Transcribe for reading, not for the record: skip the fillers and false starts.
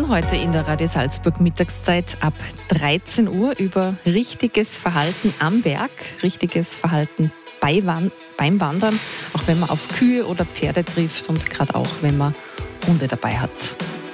reden heute in der Radio Salzburg Mittagszeit ab 13 Uhr über richtiges Verhalten am Berg, richtiges Verhalten beim Wandern, auch wenn man auf Kühe oder Pferde trifft und gerade auch, wenn man Hunde dabei hat.